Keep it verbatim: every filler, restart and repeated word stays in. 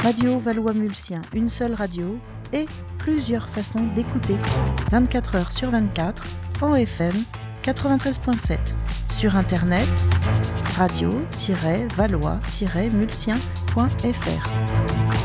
Radio Valois-Mulsien, une seule radio et plusieurs façons d'écouter. vingt-quatre heures sur vingt-quatre, en F M quatre-vingt-treize virgule sept. Sur internet, radio tiret valois tiret mulsien point f r.